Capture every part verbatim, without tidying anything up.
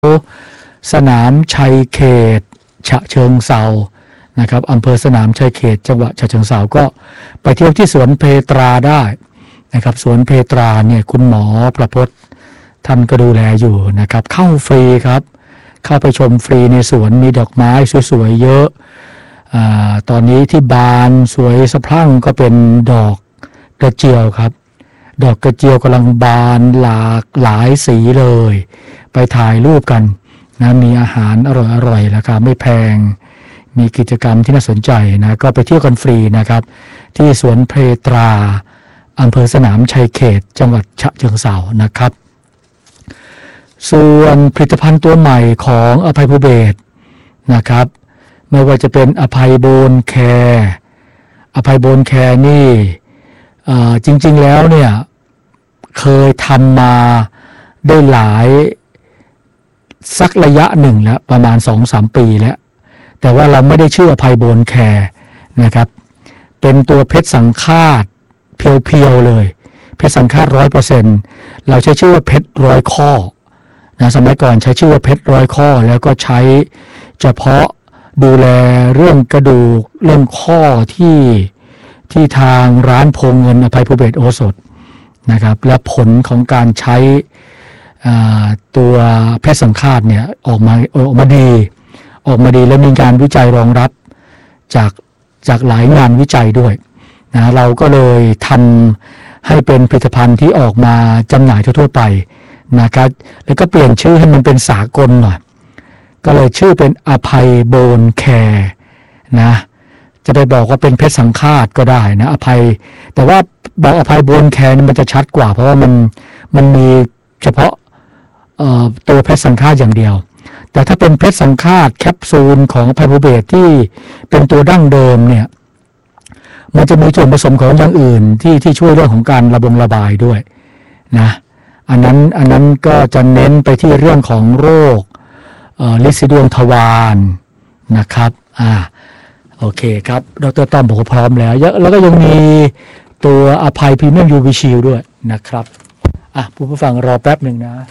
สนามชัยเขตฉะเชิงเทรานะครับอำเภอสนามชัยเขตจังหวัดฉะเชิงเทราก็ไปเที่ยวที่สวนเพตราได้นะครับสวนเพตราเนี่ยคุณหมอประพจน์ท่านก็ดูแลอยู่นะครับเข้าฟรีครับเข้าไปชมฟรีในสวนมีดอกไม้สวยๆเยอะอ่าตอนนี้ที่บานสวยสะพรั่งก็เป็นดอกกระเจียวครับดอกกระเจียวกำลังบานหลากหลายสีเลยไปถ่ายรูปกันนะมีอาหารอร่อยๆราคาไม่แพงมีกิจกรรมที่น่าสนใจนะก็ไปเที่ยวกันฟรีนะครับที่สวนเพตราอำเภอสนามชัยเขตจังหวัดฉะเชิงเทรานะครับส่วนผลิตภัณฑ์ตัวใหม่ของอภัยภูเบศรนะครับไม่ว่าจะเป็นอภัยโบนแคร์อภัยโบนแคร์นี่จริงๆแล้วเนี่ยเคยทำมาได้หลายสักระยะหนึ่งแล้วประมาณ สองถึงสาม ปีแล้วแต่ว่าเราไม่ได้ชื่ออภัยโบนแคร์นะครับเป็นตัวเพชรสังฆาตเพียวๆเลยเพชรสังฆาต ร้อยเปอร์เซ็นต์ เราใช้ชื่อว่าเพชรร้อยข้อนะสมัยก่อนใช้ชื่อว่าเพชรร้อยข้อแล้วก็ใช้เฉพาะดูแลเรื่องกระดูกเรื่องข้อที่ที่ทางร้านโพงเงินอภัยภูเบศรโอสถนะครับและผลของการใช้ตัวเพชรสังฆาตเนี่ยออกมาออกมาดีออกมาดีและมีการวิจัยรองรับจากจากหลายงานวิจัยด้วยนะเราก็เลยทำให้เป็นผลิตภัณฑ์ที่ออกมาจำหน่ายทั่วๆไปนะครับแล้วก็เปลี่ยนชื่อให้มันเป็นสากลหน่อยก็เลยชื่อเป็นอภัยโบนแคร์นะจะไปบอกว่าเป็นเพชรสังฆาตก็ได้นะอภัยแต่ว่าบอกอภัยโบนแคร์นี่มันจะชัดกว่าเพราะว่ามันมันมีเฉพาะตัวเพชรสังฆาตอย่างเดียวแต่ถ้าเป็นเพชรสังฆาตแคปซูลของอภัยภูเบศรที่เป็นตัวดั้งเดิมเนี่ยมันจะมีส่วนผสมของอย่างอื่นที่ที่ช่วยเรื่องของการระบงระบายด้วยนะอันนั้นอันนั้นก็จะเน้นไปที่เรื่องของโรคลินสีดวงทวารนะครับอ่าโอเคครับดร.ต้อมบอกว่าพร้อมแล้วแล้วก็ยังมีตัวอภัยพรีเมียม ยู วี Shield ด้วยนะครับอ่ะผู้ผู้ฟังรอแป๊บหนึ่งนะ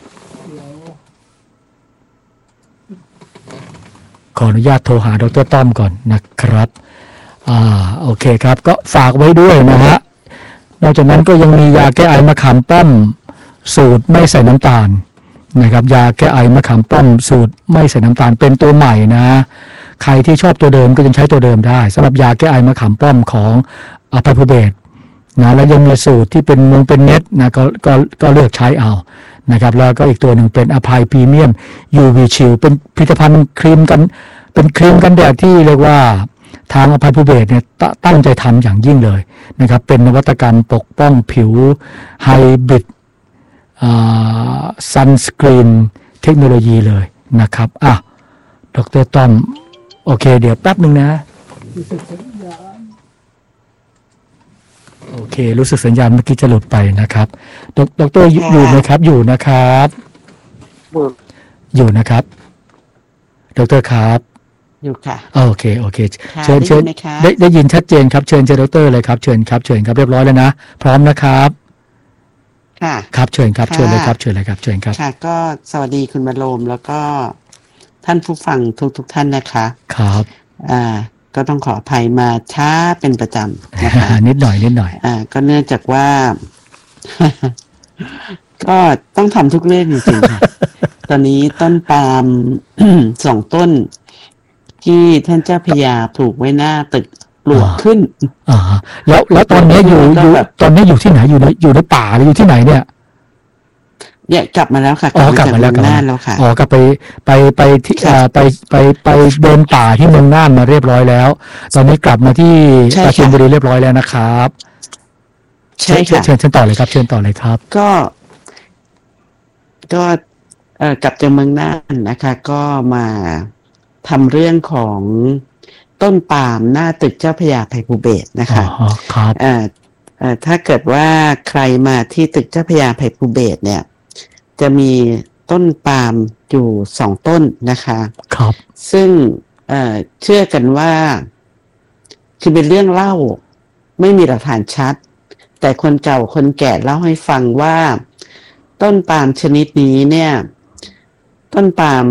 ขออนุญาตโทรหาดร.ต้อมก่อนนะครับอ่าโอเคครับก็ฝากไว้ด้วยนะฮะนอกจากนั้นก็ยังมียาแก้ไอมะขามป้อมสูตรไม่ใส่น้ำตาลนะครับยาแก้ไอมะขามป้อมสูตรไม่ใส่น้ำตาลเป็นตัวใหม่นะใครที่ชอบตัวเดิมก็ยังใช้ตัวเดิมได้สำหรับยาแก้ไอมะขามป้อมของอภัยภูเบศรนะแล้วยังมีสูตรที่เป็นมงเป็นเม็ดนะก็ก็ก็เลือกใช้เอานะครับแล้วก็อีกตัวหนึ่งเป็นอภัยพรีเมียม ยู วี Shield เป็นผลิตภัณฑ์ครีมกันเป็นครีมกันแดดที่เรียกว่าทางอภัยภูเบศรเนี่ยตั้งใจทำอย่างยิ่งเลยนะครับเป็นนวัตกรรมปกป้องผิวไฮบริดซันสกรีนเทคโนโลยีเลยนะครับอ่ะดร.ต้อมโอเคเดี๋ยวแป๊บหนึ่งนะโอเครู้สึกสัญญาณเมื่อกี้จะหลุดไปนะครับดดร.อยู่ไหมครับอยู่นะครับอยู่นะครับดร.ครับอยู่ค่ะโอเคโอเคเชิญเชิญได้ได้ยินชัดเจนครับเชิญเชิญดร.เลยครับเชิญครับเชิญครับเรียบร้อยแล้วนะพร้อมนะครับค่ะครับเชิญครับเชิญเลยครับเชิญเลยครับเชิญครับค่ะก็สวัสดีคุณบรรโลมแล้วก็ท่านผู้ฟังทุกทุกท่านนะคะครับอ่าก็ต้องขออภัยมาช้าเป็นประจำนะคะนิดหน่อยนิดหน่อยอ่าก็เนื่องจากว่า ก็ต้องทำทุกเรื่องจริงๆค่ะ ตอนนี้ต้นปาล์ม สองต้นที่ท่านเจ้าพระยาปลูกไว้หน้าตึกปลวกขึ้นอ่าแล้วแล้วตอนนี้อยู่อยู่ตอนนี้อยู่ที่ไหนอยู่ในอยู่ในป่าหรืออยู่ที่ไหนเนี่ยเนี่ยกลับมาแล้วค่ะอ๋อกลับมาแล้วกลับมาแล้วค่ะอ๋อกลับไปไปไปที่อ่าไปไปไปเดินป่าที่เมืองน่านมาเรียบร้อยแล้วตอนนี้กลับมาที่ปราจีนบุรีเรียบร้อยแล้วนะครับใช่ค่ะเชิญเชิญต่อเลยครับเชิญต่อเลยครับก็ก็เอ่อกลับจากเมืองน่านนะคะก็มาทำเรื่องของต้นปาล์มหน้าตึกเจ้าพระยาอภัยภูเบศรนะคะอ๋อครับเอ่อเอ่อถ้าเกิดว่าใครมาที่ตึกเจ้าพระยาอภัยภูเบศรเนี่ยจะมีต้นปาล์มอยู่สองต้นนะคะครับซึ่งเอ่อเชื่อกันว่าคือเป็นเรื่องเล่าไม่มีหลักฐานชัดแต่คนเก่าคนแก่เล่าให้ฟังว่าต้นปาล์มชนิดนี้เนี่ยต้นปาล์ม